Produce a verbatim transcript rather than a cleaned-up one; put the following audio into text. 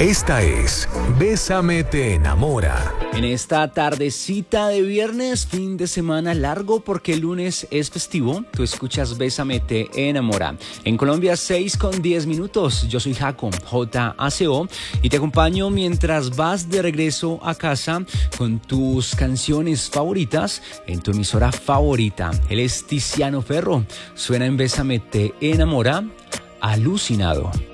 Esta es Bésame te enamora. En esta tardecita de viernes, fin de semana largo porque el lunes es festivo, tú escuchas Bésame te enamora. En Colombia, seis con diez minutos. Yo soy Jaco, J A C O, y te acompaño mientras vas de regreso a casa con tus canciones favoritas en tu emisora favorita. Él es Tiziano Ferro. Suena en Bésame te enamora, Alucinado.